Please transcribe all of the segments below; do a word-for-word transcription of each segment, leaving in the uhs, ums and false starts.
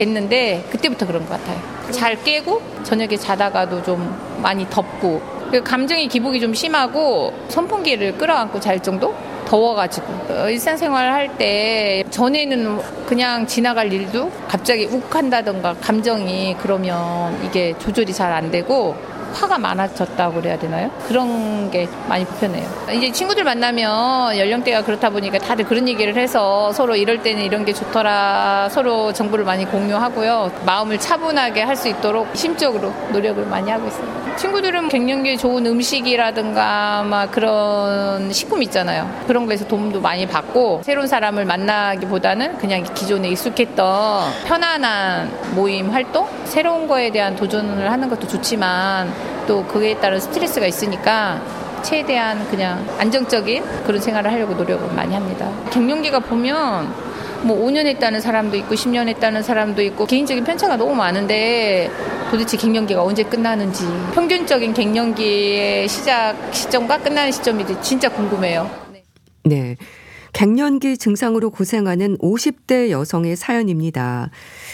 했는데 그때부터 그런 것 같아요. 잘 깨고 저녁에 자다가도 좀 많이 덥고 감정의 기복이 좀 심하고 선풍기를 끌어안고 잘 정도? 더워가지고 일상생활 할 때 전에는 그냥 지나갈 일도 갑자기 욱한다던가 감정이 그러면 이게 조절이 잘 안 되고 화가 많아졌다고 그래야 되나요? 그런 게 많이 불편해요. 이제 친구들 만나면 연령대가 그렇다 보니까 다들 그런 얘기를 해서 서로 이럴 때는 이런 게 좋더라 서로 정보를 많이 공유하고요. 마음을 차분하게 할 수 있도록 심적으로 노력을 많이 하고 있습니다. 친구들은 갱년기에 좋은 음식이라든가 막 그런 식품 있잖아요. 그런 거에서 도움도 많이 받고 새로운 사람을 만나기보다는 그냥 기존에 익숙했던 편안한 모임 활동? 새로운 거에 대한 도전을 하는 것도 좋지만 또 그에 따른 스트레스가 있으니까 최대한 그냥 안정적인 그런 생활을 하려고 노력을 많이 합니다. 갱년기가 보면 뭐 오 년 했다는 사람도 있고 십 년 했다는 사람도 있고 개인적인 편차가 너무 많은데 도대체 갱년기가 언제 끝나는지 평균적인 갱년기의 시작 시점과 끝나는 시점이 진짜 궁금해요. 네. 네. 갱년기 증상으로 고생하는 오십 대 여성의 사연입니다.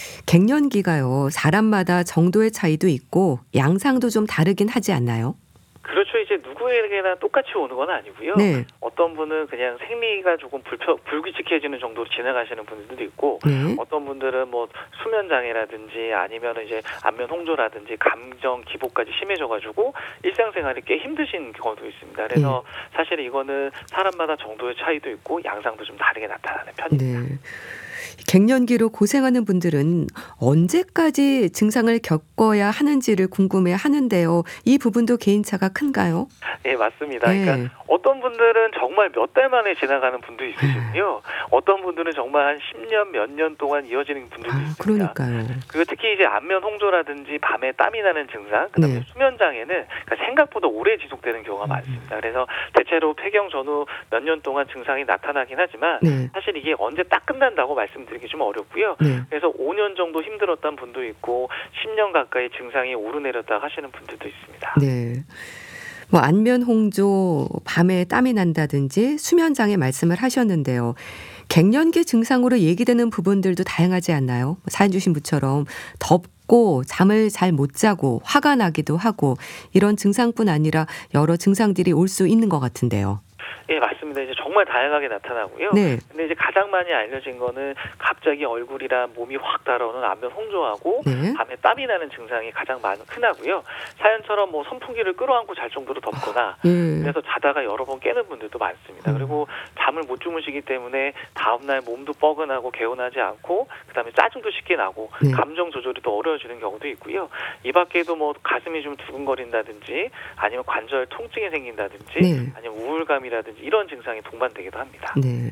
갱년기가요, 사람마다 정도의 차이도 있고 양상도 좀 다르긴 하지 않나요? 그렇죠. 이제 누구에게나 똑같이 오는 건 아니고요. 네. 어떤 분은 그냥 생리가 조금 불편, 불규칙해지는 정도로 지나가시는 분들도 있고, 네. 어떤 분들은 뭐 수면 장애라든지 아니면 이제 안면 홍조라든지 감정 기복까지 심해져가지고 일상생활이 꽤 힘드신 경우도 있습니다. 그래서 네. 사실 이거는 사람마다 정도의 차이도 있고 양상도 좀 다르게 나타나는 편입니다. 네. 갱년기로 고생하는 분들은 언제까지 증상을 겪어야 하는지를 궁금해 하는데요. 이 부분도 개인차가 큰가요? 네, 맞습니다. 네. 그러니까 어떤 분들은 정말 몇 달 만에 지나가는 분도 있으시고요. 어떤 분들은 정말 한 십 년, 몇 년 동안 이어지는 분들도 아, 있습니다. 그러니까요. 그리고 특히 이제 안면 홍조라든지 밤에 땀이 나는 증상, 그다음에 네. 수면 장애는 그러니까 생각보다 오래 지속되는 경우가 음. 많습니다. 그래서 대체로 폐경 전후 몇 년 동안 증상이 나타나긴 하지만 네. 사실 이게 언제 딱 끝난다고 말씀드리기 좀 어렵고요. 네. 그래서 오 년 정도 힘들었던 분도 있고 십 년 가까이 증상이 오르내렸다 하시는 분들도 있습니다. 네. 뭐 안면 홍조, 밤에 땀이 난다든지 수면 장애 말씀을 하셨는데요. 갱년기 증상으로 얘기되는 부분들도 다양하지 않나요? 사연 주신 분처럼 덥고 잠을 잘 못 자고 화가 나기도 하고 이런 증상뿐 아니라 여러 증상들이 올 수 있는 것 같은데요. 예, 맞습니다. 이제 정말 다양하게 나타나고요. 네. 근데 이제 가장 많이 알려진 거는 갑자기 얼굴이랑 몸이 확 달아오는 안면 홍조하고 네. 밤에 땀이 나는 증상이 가장 많, 흔하고요. 사연처럼 뭐 선풍기를 끌어안고 잘 정도로 덥거나 예. 그래서 자다가 여러 번 깨는 분들도 많습니다. 음. 그리고 잠을 못 주무시기 때문에 다음날 몸도 뻐근하고 개운하지 않고 그다음에 짜증도 쉽게 나고 네. 감정 조절이 더 어려워지는 경우도 있고요. 이 밖에도 뭐 가슴이 좀 두근거린다든지 아니면 관절 통증이 생긴다든지 네. 아니면 우울감이라든지 이런 증상이 동반되기도 합니다. 네.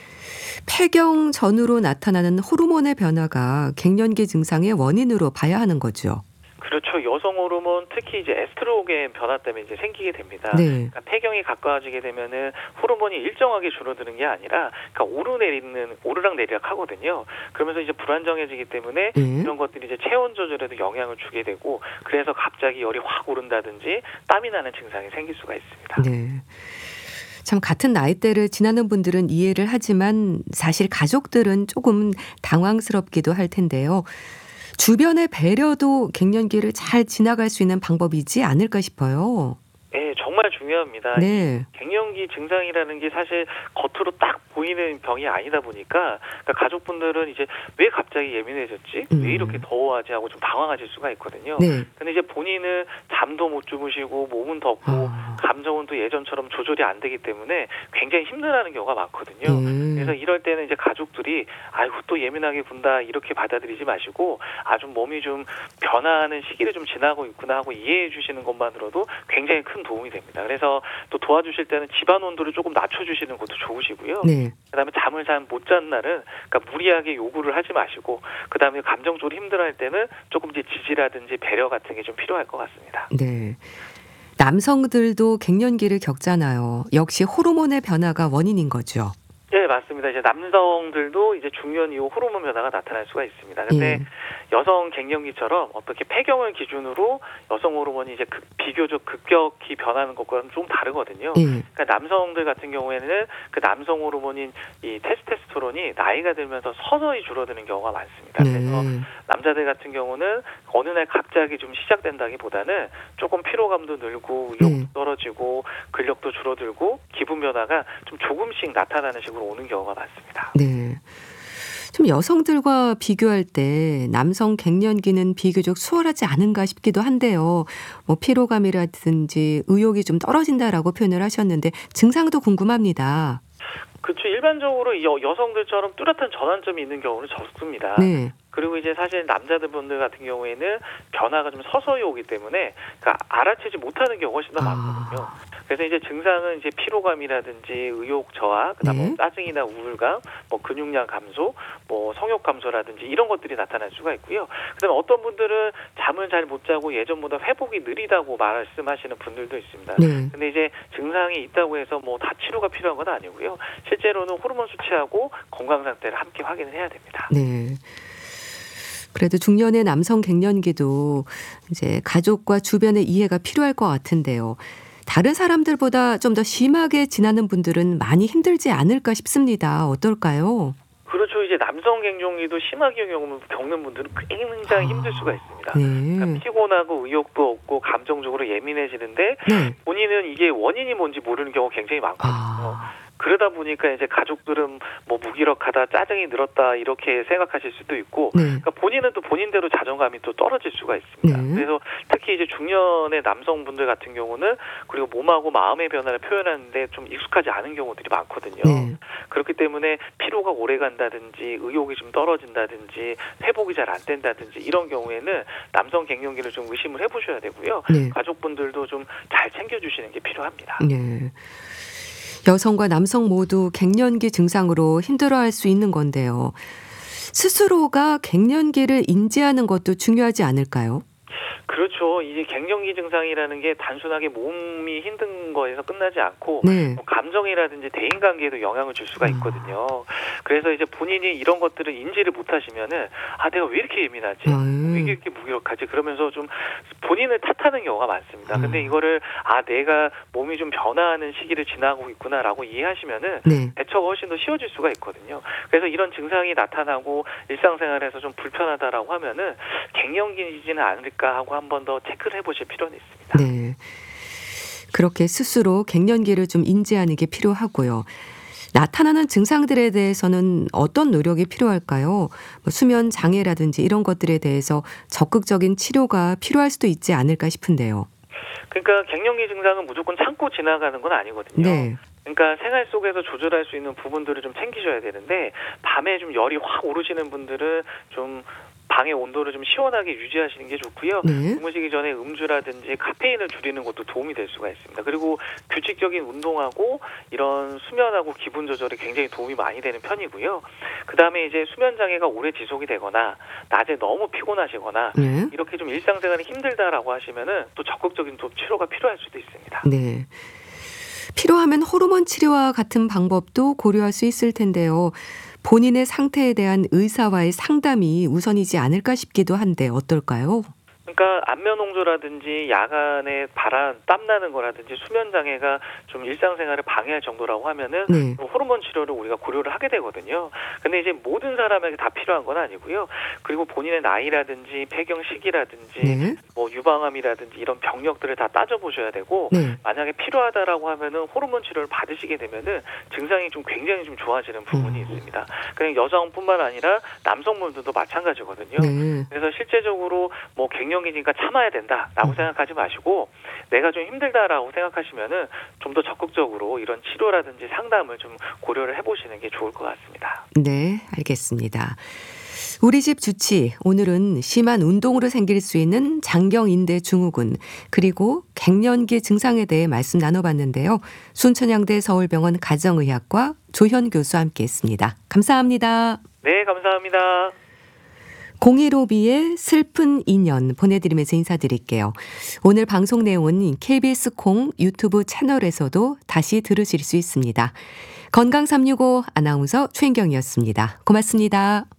폐경 전후로 나타나는 호르몬의 변화가 갱년기 증상의 원인으로 봐야 하는 거죠. 그렇죠. 여성 호르몬 특히 이제 에스트로겐 변화 때문에 이제 생기게 됩니다. 네. 그러니까 폐경이 가까워지게 되면은 호르몬이 일정하게 줄어드는 게 아니라 그러니까 오르내리는 오르락 내리락 하거든요. 그러면서 이제 불안정해지기 때문에 네. 이런 것들이 이제 체온 조절에도 영향을 주게 되고 그래서 갑자기 열이 확 오른다든지 땀이 나는 증상이 생길 수가 있습니다. 네. 참 같은 나이대를 지나는 분들은 이해를 하지만 사실 가족들은 조금 당황스럽기도 할 텐데요. 주변의 배려도 갱년기를 잘 지나갈 수 있는 방법이지 않을까 싶어요. 네, 정말 중요합니다. 네. 갱년기 증상이라는 게 사실 겉으로 딱 보이는 병이 아니다 보니까 그러니까 가족분들은 이제 왜 갑자기 예민해졌지? 음. 왜 이렇게 더워하지 하고 좀 당황하실 수가 있거든요. 네. 근데 이제 본인은 잠도 못 주무시고 몸은 덥고 아. 감정은 또 예전처럼 조절이 안 되기 때문에 굉장히 힘들어하는 경우가 많거든요. 네. 그래서 이럴 때는 이제 가족들이 아이고 또 예민하게 군다 이렇게 받아들이지 마시고 아 좀 몸이 좀 변화하는 시기를 좀 지나고 있구나 하고 이해해 주시는 것만으로도 굉장히 큰 도움이 됩니다. 그래서 또 도와주실 때는 집안 온도를 조금 낮춰주시는 것도 좋으시고요. 네. 그다음에 잠을 잘 못 잔 날은 그러니까 무리하게 요구를 하지 마시고 그다음에 감정적으로 힘들어할 때는 조금 이제 지지라든지 배려 같은 게 좀 필요할 것 같습니다. 네. 남성들도 갱년기를 겪잖아요. 역시 호르몬의 변화가 원인인 거죠. 네, 맞습니다. 이제 남성들도 이제 중년 이후 호르몬 변화가 나타날 수가 있습니다. 근데 예. 여성 갱년기처럼 어떻게 폐경을 기준으로 여성 호르몬이 이제 그, 비교적 급격히 변하는 것과는 좀 다르거든요. 예. 그러니까 남성들 같은 경우에는 그 남성 호르몬인 이 테스토스테론이 나이가 들면서 서서히 줄어드는 경우가 많습니다. 네. 그래서 남자들 같은 경우는 어느 날 갑자기 좀 시작된다기보다는 조금 피로감도 늘고 의욕도 네. 떨어지고 근력도 줄어들고 기분 변화가 좀 조금씩 나타나는 식으로 오는 경우가 많습니다. 네. 좀 여성들과 비교할 때 남성 갱년기는 비교적 수월하지 않은가 싶기도 한데요. 뭐 피로감이라든지 의욕이 좀 떨어진다라고 표현을 하셨는데 증상도 궁금합니다. 그렇죠. 일반적으로 여, 여성들처럼 뚜렷한 전환점이 있는 경우는 적습니다. 네. 그리고 이제 사실 남자들 분들 같은 경우에는 변화가 좀 서서히 오기 때문에 그러니까 알아채지 못하는 경우가 훨씬 더 많거든요. 아. 그래서 이제 증상은 이제 피로감이라든지 의욕 저하, 그다음에 네. 뭐 짜증이나 우울감, 뭐 근육량 감소, 뭐 성욕 감소라든지 이런 것들이 나타날 수가 있고요. 그다음에 어떤 분들은 잠을 잘 못 자고 예전보다 회복이 느리다고 말씀하시는 분들도 있습니다. 네. 근데 이제 증상이 있다고 해서 뭐 다 치료가 필요한 건 아니고요. 실제로는 호르몬 수치하고 건강 상태를 함께 확인을 해야 됩니다. 네. 그래도 중년의 남성 갱년기도 이제 가족과 주변의 이해가 필요할 것 같은데요. 다른 사람들보다 좀 더 심하게 지나는 분들은 많이 힘들지 않을까 싶습니다. 어떨까요? 그렇죠. 이제 남성 갱년기도 심하게 겪는 분들은 굉장히 아. 힘들 수가 있습니다. 네. 그러니까 피곤하고 의욕도 없고 감정적으로 예민해지는데 네. 본인은 이게 원인이 뭔지 모르는 경우가 굉장히 많거든요. 아. 그러다 보니까 이제 가족들은 뭐 무기력하다, 짜증이 늘었다 이렇게 생각하실 수도 있고, 네. 그러니까 본인은 또 본인대로 자존감이 또 떨어질 수가 있습니다. 네. 그래서 특히 이제 중년의 남성분들 같은 경우는 그리고 몸하고 마음의 변화를 표현하는데 좀 익숙하지 않은 경우들이 많거든요. 네. 그렇기 때문에 피로가 오래 간다든지 의욕이 좀 떨어진다든지 회복이 잘 안 된다든지 이런 경우에는 남성 갱년기를 좀 의심을 해보셔야 되고요. 네. 가족분들도 좀 잘 챙겨주시는 게 필요합니다. 네. 여성과 남성 모두 갱년기 증상으로 힘들어할 수 있는 건데요. 스스로가 갱년기를 인지하는 것도 중요하지 않을까요? 그렇죠. 이제 갱년기 증상이라는 게 단순하게 몸이 힘든 거에서 끝나지 않고 네. 뭐 감정이라든지 대인관계에도 영향을 줄 수가 있거든요. 그래서 이제 본인이 이런 것들을 인지를 못하시면은 아 내가 왜 이렇게 예민하지? 음. 왜 이렇게 무기력하지? 그러면서 좀 본인을 탓하는 경우가 많습니다. 음. 근데 이거를 아 내가 몸이 좀 변화하는 시기를 지나고 있구나라고 이해하시면은 네. 대처가 훨씬 더 쉬워질 수가 있거든요. 그래서 이런 증상이 나타나고 일상생활에서 좀 불편하다라고 하면은 갱년기이지는 않을까 하고 한 번 더 체크를 해보실 필요는 있습니다. 네. 그렇게 스스로 갱년기를 좀 인지하는 게 필요하고요. 나타나는 증상들에 대해서는 어떤 노력이 필요할까요? 뭐 수면 장애라든지 이런 것들에 대해서 적극적인 치료가 필요할 수도 있지 않을까 싶은데요. 그러니까 갱년기 증상은 무조건 참고 지나가는 건 아니거든요. 네. 그러니까 생활 속에서 조절할 수 있는 부분들을 좀 챙기셔야 되는데 밤에 좀 열이 확 오르시는 분들은 좀 방의 온도를 좀 시원하게 유지하시는 게 좋고요. 네. 주무시기 전에 음주라든지 카페인을 줄이는 것도 도움이 될 수가 있습니다. 그리고 규칙적인 운동하고 이런 수면하고 기분 조절이 굉장히 도움이 많이 되는 편이고요. 그다음에 이제 수면 장애가 오래 지속이 되거나 낮에 너무 피곤하시거나 네. 이렇게 좀 일상생활이 힘들다라고 하시면은 또 적극적인 또 치료가 필요할 수도 있습니다. 네. 필요하면 호르몬 치료와 같은 방법도 고려할 수 있을 텐데요. 본인의 상태에 대한 의사와의 상담이 우선이지 않을까 싶기도 한데 어떨까요? 그러니까 안면 홍조라든지 야간에 바람 땀 나는 거라든지 수면 장애가 좀 일상생활을 방해할 정도라고 하면은 네. 호르몬 치료를 우리가 고려를 하게 되거든요. 근데 이제 모든 사람에게 다 필요한 건 아니고요. 그리고 본인의 나이라든지 폐경 시기라든지 네. 뭐 유방암이라든지 이런 병력들을 다 따져보셔야 되고 네. 만약에 필요하다라고 하면은 호르몬 치료를 받으시게 되면은 증상이 좀 굉장히 좀 좋아지는 부분이 음. 있습니다. 그냥 여성뿐만 아니라 남성분들도 마찬가지거든요. 네. 그래서 실제적으로 뭐 갱년기니까 참아야 된다라고 음. 생각하지 마시고 내가 좀 힘들다라고 생각하시면은 좀 더 적극적으로 이런 치료라든지 상담을 좀 고려를 해보시는 게 좋을 것 같습니다. 네, 알겠습니다. 우리 집 주치, 오늘은 심한 운동으로 생길 수 있는 장경인대 증후군 그리고 갱년기 증상에 대해 말씀 나눠봤는데요. 순천향대 서울병원 가정의학과 조현 교수와 함께했습니다. 감사합니다. 네, 감사합니다. 공일오비의 슬픈 인연 보내드리면서 인사드릴게요. 오늘 방송 내용은 케이비에스 콩 유튜브 채널에서도 다시 들으실 수 있습니다. 건강 삼육오 아나운서 최인경이었습니다. 고맙습니다.